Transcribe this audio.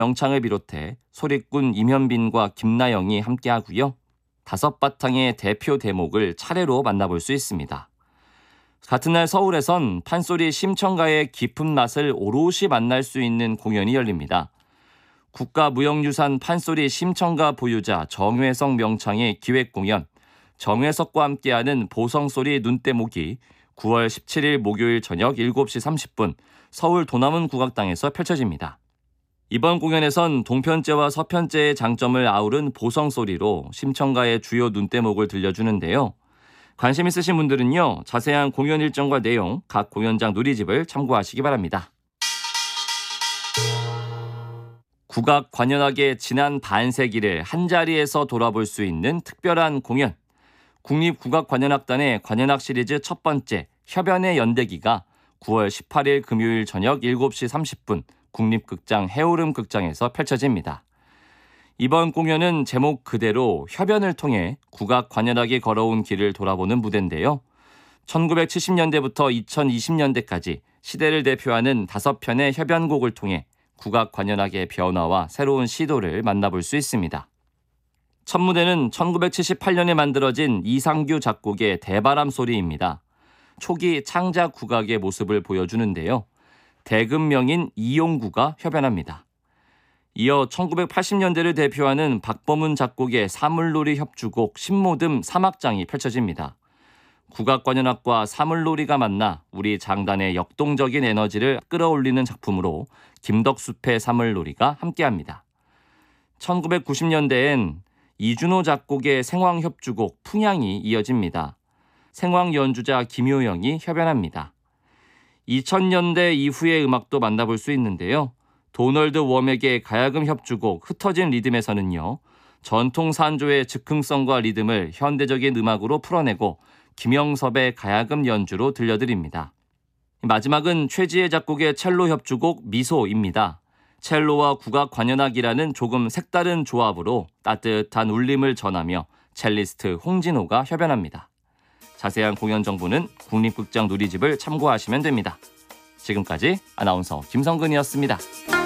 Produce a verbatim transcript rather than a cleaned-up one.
명창을 비롯해 소리꾼 임현빈과 김나영이 함께하고요. 다섯 바탕의 대표 대목을 차례로 만나볼 수 있습니다. 같은 날 서울에선 판소리 심청가의 깊은 맛을 오롯이 만날 수 있는 공연이 열립니다. 국가무형유산 판소리 심청가 보유자 정회석 명창의 기획공연, 정회석과 함께하는 보성소리 눈대목이 구월 십칠일 목요일 저녁 일곱 시 삼십 분 서울 도남원 국악당에서 펼쳐집니다. 이번 공연에선 동편제와 서편제의 장점을 아우른 보성소리로 심청가의 주요 눈대목을 들려주는데요. 관심 있으신 분들은요, 자세한 공연 일정과 내용, 각 공연장 누리집을 참고하시기 바랍니다. 국악 관현악의 지난 반세기를 한자리에서 돌아볼 수 있는 특별한 공연, 국립국악관현악단의 관현악 시리즈 첫 번째 협연의 연대기가 구월 십팔일 금요일 저녁 일곱 시 삼십 분 국립극장 해오름 극장에서 펼쳐집니다. 이번 공연은 제목 그대로 협연을 통해 국악 관현악이 걸어온 길을 돌아보는 무대인데요. 천구백칠십 년대부터 이천이십 년대까지 시대를 대표하는 다섯 편의 협연곡을 통해 국악 관현악의 변화와 새로운 시도를 만나볼 수 있습니다. 첫 무대는 천구백칠십팔 년에 만들어진 이상규 작곡의 대바람 소리입니다. 초기 창작 국악의 모습을 보여주는데요. 대금명인 이용구가 협연합니다. 이어 천구백팔십 년대를 대표하는 박범은 작곡의 사물놀이 협주곡 신모듬 삼 악장이 펼쳐집니다. 국악관현악과 사물놀이가 만나 우리 장단의 역동적인 에너지를 끌어올리는 작품으로 김덕숲의 사물놀이가 함께합니다. 천구백구십 년대엔 이준호 작곡의 생황협주곡 풍향이 이어집니다. 생황 연주자 김효영이 협연합니다. 이천 년대 이후의 음악도 만나볼 수 있는데요. 도널드 웜에게 가야금 협주곡 흩어진 리듬에서는요. 전통 산조의 즉흥성과 리듬을 현대적인 음악으로 풀어내고 김영섭의 가야금 연주로 들려드립니다. 마지막은 최지혜 작곡의 첼로 협주곡 미소입니다. 첼로와 국악 관현악이라는 조금 색다른 조합으로 따뜻한 울림을 전하며 첼리스트 홍진호가 협연합니다. 자세한 공연 정보는 국립극장 누리집을 참고하시면 됩니다. 지금까지 아나운서 김성근이었습니다.